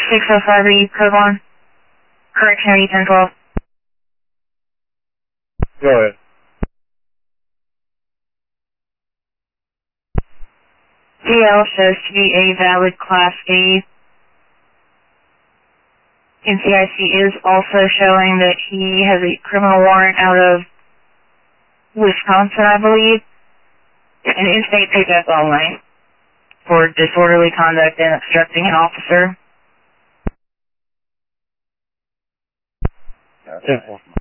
605, are you code 1? Correction, are you 1012? Go ahead. DL shows to be a valid Class A. NCIC is also showing that he has a criminal warrant out of Wisconsin, I believe, and in-state pickup only for disorderly conduct and obstructing an officer. 10-4.